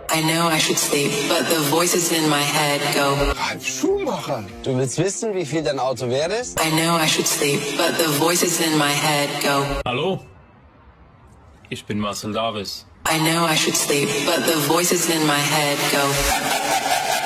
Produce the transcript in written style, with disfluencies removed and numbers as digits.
I know I should sleep, but the voices in my head go. Ralf Schumacher. Du willst wissen, wie viel dein Auto wert ist? I know I should sleep, but the voices in my head go. Hallo? Ich bin Marcel Davis. I know I should sleep, but the voices in my head go.